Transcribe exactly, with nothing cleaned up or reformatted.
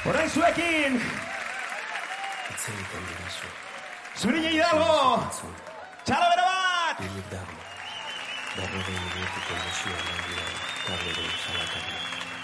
Orain zuekin! Zurine Hidalgo! Txalo bero bat! Berrogei minutuko emozioa nahi dira, tablero zalakarri.